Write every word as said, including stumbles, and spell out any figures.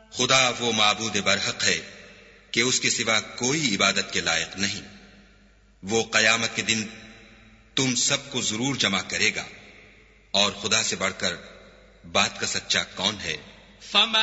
खुदा वो माबूद बरहक है कि उसके सिवा कोई इबादत के लायक नहीं। वो कयामत के दिन तुम सबको जरूर जमा करेगा, और खुदा से बढ़कर बात का सच्चा कौन है।